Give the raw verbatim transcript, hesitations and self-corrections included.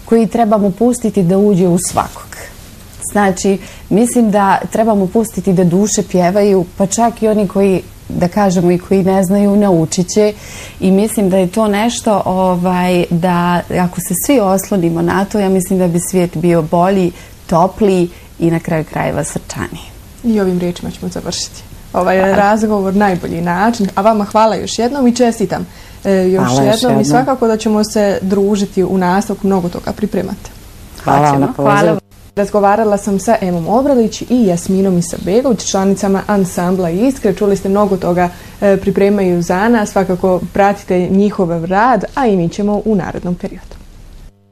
koji trebamo pustiti da uđe u svakog. Znači, mislim da trebamo pustiti da duše pjevaju, pa čak i oni koji, da kažemo, i koji ne znaju, naučit će. I mislim da je to nešto ovaj, da ako se svi oslonimo na to, ja mislim da bi svijet bio bolji, topliji i na kraju krajeva srčaniji. I ovim riječima ćemo završiti ovaj hvala. Razgovor najbolji način. A vama hvala još jednom i čestitam e, još, hvala jednom, još jednom i svakako da ćemo se družiti u nastavku, mnogo toga pripremati. Hvala na pozivu. Razgovarala sam sa Emom Obralić i Jasminom Isabegović, članicama ansambla Iskre. Čuli ste mnogo toga e, pripremaju za nas, svakako pratite njihov rad, a i mi ćemo u narednom periodu.